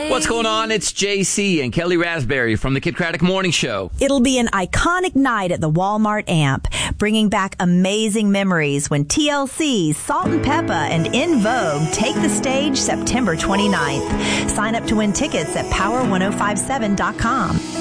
Hey. What's going on? It's JC and Kelly Raspberry from the Kid Craddock Morning Show. It'll be an iconic night at the Walmart Amp, bringing back amazing memories when TLC, Salt and Peppa, and In Vogue take the stage September 29th. Sign up to win tickets at power1057.com.